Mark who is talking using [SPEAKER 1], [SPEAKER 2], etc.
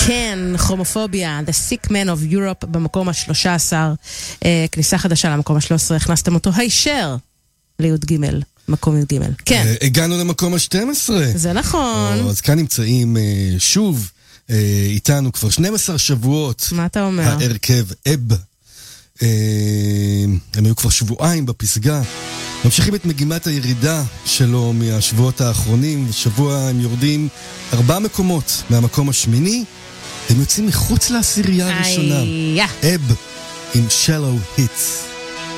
[SPEAKER 1] כן, כרומופוביה, The Sick Man of Europe במקום ה-13, כניסה חדשה למקום ה-13, הכנסתם אותו הישר לי"ג, מקום י"ג. כן.
[SPEAKER 2] הגענו למקום ה-12.
[SPEAKER 1] זה נכון.
[SPEAKER 2] אז כאן נמצאים שוב איתנו כבר 12 שבועות.
[SPEAKER 1] מה אתה אומר?
[SPEAKER 2] ההרכב אב. הם היו כבר שבועיים בפסגה. ממשיכים את מגימת הירידה שלו מהשבועות האחרונים. בשבוע הם יורדים 4 מקומות מהמקום השמיני. הם יוצאים מחוץ לעשירייה הראשונה. אב עם Shallow Hits.